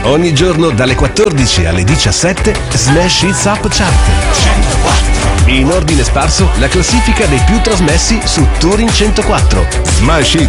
Ogni giorno dalle 14 alle 17 Smash Hits Up Chart. In ordine sparso la classifica dei più trasmessi su Touring 104. Smash Hits